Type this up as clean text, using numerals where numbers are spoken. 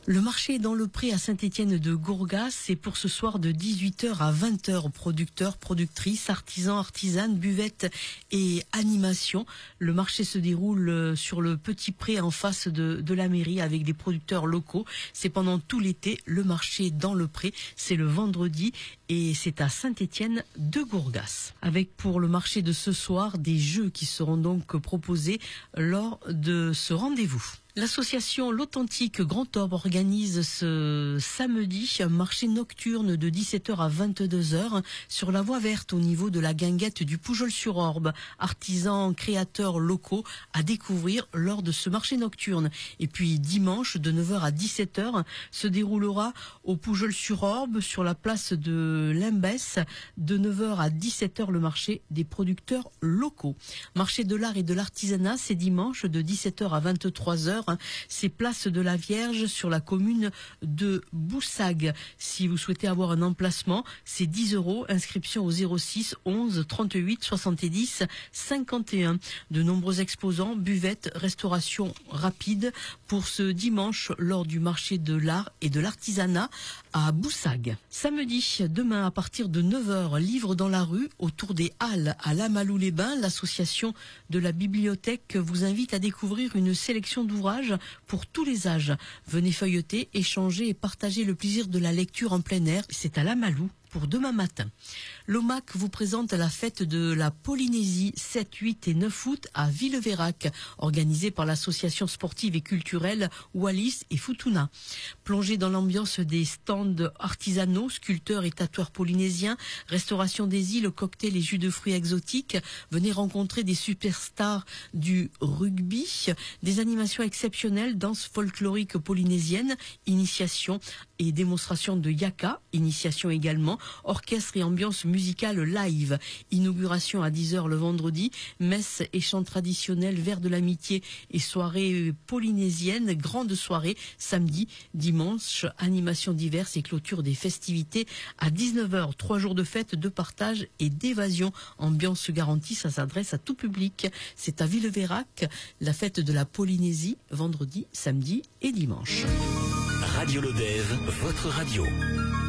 Le marché est dans le pré à Saint-Étienne de Gourgas. C'est pour ce soir de 18h à 20h. Producteurs, productrices, artisans, artisanes, buvettes et animations. Le marché se déroule sur le petit pré en face de la mairie avec des producteurs locaux. C'est pendant tout l'été. Le marché dans le pré, c'est le vendredi et c'est à Saint-Étienne de Gourgas. Avec pour le marché de ce soir des jeux qui seront donc proposés lors de ce rendez-vous. L'association L'Authentique Grand Orbe organise ce samedi un marché nocturne de 17h à 22h sur la voie verte au niveau de la guinguette du Poujol-sur-Orbe. Artisans, créateurs locaux à découvrir lors de ce marché nocturne. Et puis dimanche de 9h à 17h se déroulera au Poujol-sur-Orbe sur la place de Limbès de 9h à 17h le marché des producteurs locaux. Marché de l'art et de l'artisanat, c'est dimanche de 17h à 23h. C'est place de la Vierge sur la commune de Boussag. Si vous souhaitez avoir un emplacement, c'est 10 €. Inscription au 06 11 38 70 51. De nombreux exposants, buvettes, restauration rapide pour ce dimanche lors du marché de l'art et de l'artisanat à Boussag. Samedi, demain à partir de 9h, livre dans la rue autour des Halles à Lamalou-les-Bains. L'association de la bibliothèque vous invite à découvrir une sélection d'ouvrages pour tous les âges. Venez feuilleter, échanger et partager le plaisir de la lecture en plein air. C'est à Lamalou pour demain matin. L'OMAC vous présente la fête de la Polynésie 7, 8 et 9 août à Villeveyrac, organisée par l'association sportive et culturelle Wallis et Futuna. Plongez dans l'ambiance des stands artisanaux, sculpteurs et tatoueurs polynésiens, restauration des îles, cocktails et jus de fruits exotiques. Venez rencontrer des superstars du rugby, des animations exceptionnelles, danse folklorique polynésienne, initiation et démonstration de yaka, initiation également, orchestre et ambiance musicale live, inauguration à 10h le vendredi, messe et chants traditionnels, verre de l'amitié et soirée polynésienne, grande soirée samedi, dimanche, animations diverses et clôture des festivités à 19h, 3 jours de fête, de partage et d'évasion, ambiance garantie, ça s'adresse à tout public. C'est à Villeveyrac, la fête de la Polynésie, vendredi, samedi et dimanche. Radio Lodève, votre radio.